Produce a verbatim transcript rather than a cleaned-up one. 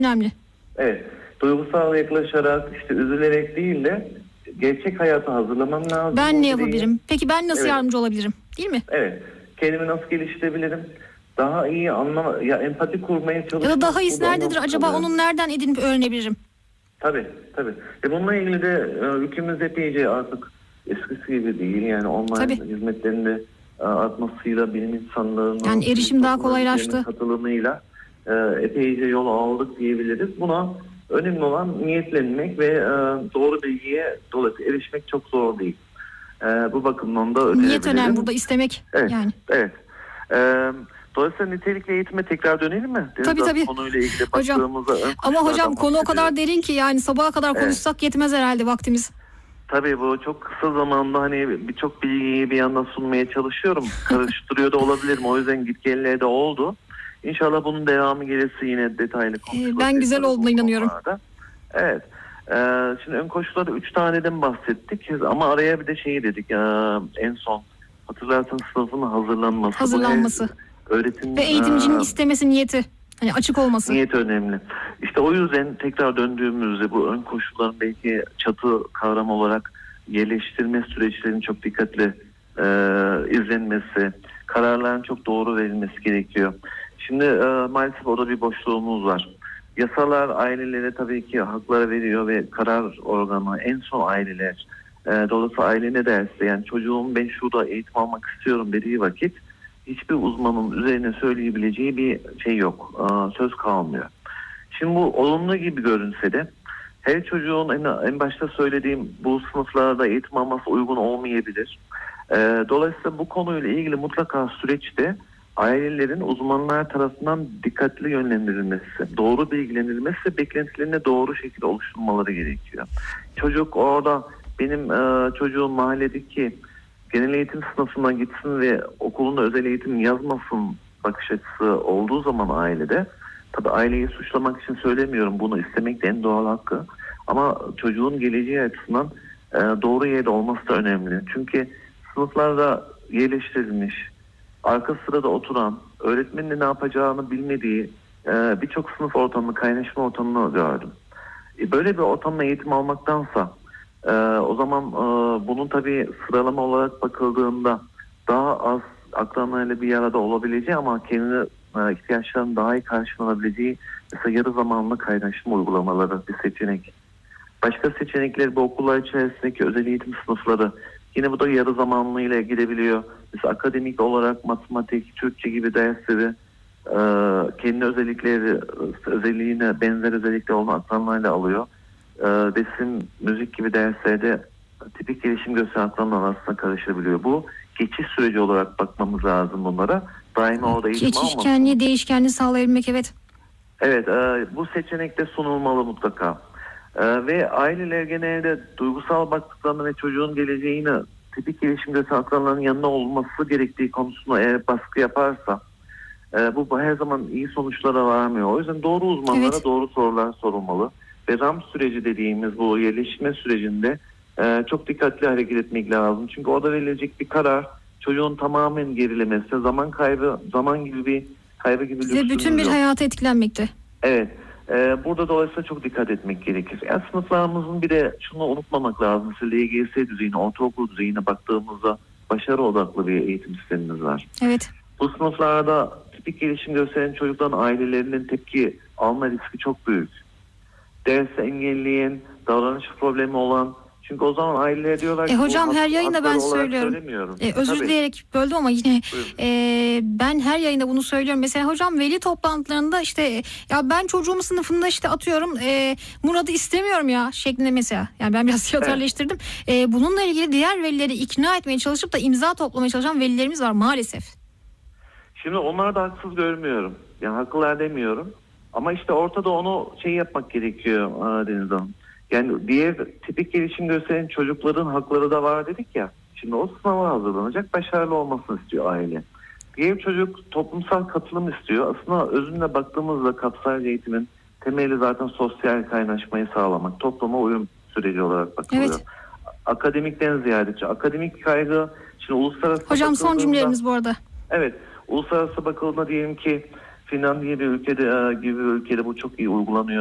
önemli. Evet. Duygusal yaklaşarak, işte üzülerek değil de gerçek hayata hazırlamam lazım. Ben ne yapabilirim? Peki ben nasıl evet. yardımcı olabilirim? Değil mi? Evet. Kendimi nasıl geliştirebilirim? Daha iyi anlama, ya empati kurmaya çalışmak. Ya da daha iyisi nerededir acaba? Kalıyor. Onun nereden edinip öğrenebilirim? Tabii, tabii. Ve bununla ilgili de ülkemiz epeyce artık eskisi gibi değil. Yani online tabii. hizmetlerinde artmasıyla, bilim insanlarının yani erişim daha kolaylaştı. Katılımıyla epeyce yol aldık diyebiliriz. Buna önemli olan niyetlenmek ve doğru bilgiye dolayısıyla erişmek çok zor değil. Bu bakımdan da niyet önemli burada, istemek. Evet, yani. Evet. Evet. Dolayısıyla nitelikli eğitime tekrar dönelim mi? Deniz tabii tabii. Konuyla ilgili hocam, ama hocam konu o kadar derin ki yani sabaha kadar evet. konuşsak yetmez herhalde vaktimiz. Tabii bu çok kısa zamanda hani birçok bilgiyi bir yandan sunmaya çalışıyorum. Karıştırıyor da olabilirim. O yüzden gitgelleri de oldu. İnşallah bunun devamı gelirse yine detaylı konuşuruz. Ben güzel olduğuna inanıyorum. Konularda. Evet. Ee, şimdi ön koşullarda üç taneden bahsettik. Ama araya bir de şeyi dedik. Ee, en son hatırlarsanız sınıfın hazırlanması. Hazırlanması. Öğretim, ve eğitimcinin e, istemesi, niyeti. Hani açık olması. Niyet önemli. İşte o yüzden tekrar döndüğümüzde bu ön koşulların belki çatı kavramı olarak yerleştirme süreçlerinin çok dikkatli e, izlenmesi, kararların çok doğru verilmesi gerekiyor. Şimdi e, maalesef orada bir boşluğumuz var. Yasalar ailelere tabii ki hakları veriyor ve karar organı en son aileler. E, dolayısıyla aile ne derse, yani çocuğum ben şurada eğitim almak istiyorum dediği vakit hiçbir uzmanın üzerine söyleyebileceği bir şey yok. Söz kalmıyor. Şimdi bu olumlu gibi görünse de her çocuğun en, en başta söylediğim bu sınıflarda eğitim alması uygun olmayabilir. Dolayısıyla bu konuyla ilgili mutlaka süreçte ailelerin uzmanlar tarafından dikkatli yönlendirilmesi, doğru bilgilendirilmesi, beklentilerine doğru şekilde oluşturmaları gerekiyor. Çocuk orada benim çocuğum mahalledeki genel eğitim sınıfına gitsin ve okulunda özel eğitim yazmasın bakış açısı olduğu zaman ailede, tabii aileyi suçlamak için söylemiyorum, bunu istemek de en doğal hakkı, ama çocuğun geleceği açısından e, doğru yerde olması da önemli. Çünkü sınıflarda yerleştirilmiş, arka sırada oturan, öğretmenin ne yapacağını bilmediği e, birçok sınıf ortamını, kaynaşma ortamını gördüm. E, böyle bir ortamda eğitim almaktansa Ee, o zaman e, bunun tabii sıralama olarak bakıldığında daha az akranlarıyla bir arada olabileceği ama kendi e, ihtiyaçlarının daha iyi karşılanabileceği mesela yarı zamanlı kaynaşma uygulamaları bir seçenek. Başka seçenekler bu okullar içerisindeki özel eğitim sınıfları. Yine bu da yarı zamanlıyla gidebiliyor. Mesela akademik olarak matematik, Türkçe gibi dersleri e, kendi özellikleri, özelliğine benzer özellikler olan akranlarıyla alıyor. Resim, müzik gibi derslerde tipik gelişim gösteren akranlar arasında karışabiliyor. Bu geçiş süreci olarak bakmamız lazım bunlara. Daima orada eğitim almasın. Geçişkenliği, değişkenliği sağlayabilmek, evet. Evet, e, bu seçenekte sunulmalı mutlaka. E, ve aileler genelde duygusal baktıklarında ve çocuğun geleceğini tipik gelişim gösteren akranların yanında olması gerektiği konusunda eğer baskı yaparsa e, bu her zaman iyi sonuçlara varmıyor. O yüzden doğru uzmanlara evet. doğru sorular sorulmalı. Ve RAM süreci dediğimiz bu yerleşme sürecinde e, çok dikkatli hareket etmek lazım. Çünkü orada verilecek bir karar çocuğun tamamen gerilemesi, zaman kaybı, zaman gibi bir kaybı gibi ve bütün bir yok. hayata etkilenmekte. Evet. E, burada dolayısıyla çok dikkat etmek gerekir. Yani sınıflarımızın bir de şunu unutmamak lazım. Mesela L G S düzeyine, ortaokul düzeyine baktığımızda başarı odaklı bir eğitim sistemimiz var. Evet. Bu sınıflarda tipik gelişim gösteren çocukların ailelerinin tepki alma riski çok büyük. Dersi engelleyen, davranış problemi olan, çünkü o zaman aileler diyorlar ki... E hocam her yayında ben söylüyorum. E, özür Tabii. dileyerek böldüm ama yine e, ben her yayında bunu söylüyorum. Mesela hocam veli toplantılarında işte ya ben çocuğumun sınıfında işte atıyorum e, Murat'ı istemiyorum ya şeklinde mesela. Yani ben biraz teatralleştirdim. Evet. E, bununla ilgili diğer velileri ikna etmeye çalışıp da imza toplamaya çalışan velilerimiz var maalesef. Şimdi onları da haksız görmüyorum. Yani haklılar demiyorum. Ama işte ortada onu şey yapmak gerekiyor Deniz Hanım. Yani diğer tipik gelişim gösteren çocukların hakları da var dedik ya. Şimdi o sınava hazırlanacak, başarılı olmasını istiyor aile. Diğer çocuk toplumsal katılım istiyor. Aslında özünde baktığımızda kapsayıcı eğitimin temeli zaten sosyal kaynaşmayı sağlamak, topluma uyum süreci olarak bakılıyor. Evet. Akademikten ziyade akademik kaygı, şimdi uluslararası hocam son cümlelerimiz bu arada. Evet, uluslararası bakıldığında diyelim ki Finlandiya gibi ülkede gibi bir ülkede bu çok iyi uygulanıyor.